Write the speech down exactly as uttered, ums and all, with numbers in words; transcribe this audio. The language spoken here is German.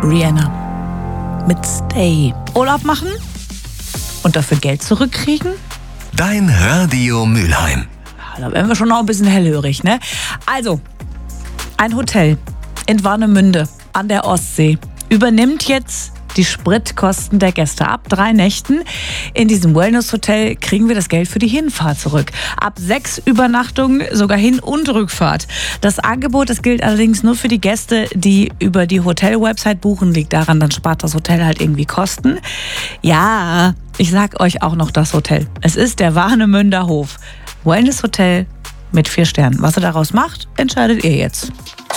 Rihanna mit Stay. Urlaub machen und dafür Geld zurückkriegen? Dein Radio Mülheim. Da werden wir schon noch ein bisschen hellhörig, ne? Also, ein Hotel in Warnemünde an der Ostsee übernimmt jetzt die Spritkosten der Gäste. Ab drei Nächten in diesem Wellness-Hotel kriegen wir das Geld für die Hinfahrt zurück. Ab sechs Übernachtungen sogar Hin- und Rückfahrt. Das Angebot, das gilt allerdings nur für die Gäste, die über die Hotel-Website buchen. Liegt daran, dann spart das Hotel halt irgendwie Kosten. Ja, ich sag euch auch noch das Hotel. Es ist der Warnemünder Hof. Wellness-Hotel mit vier Sternen. Was ihr daraus macht, entscheidet ihr jetzt.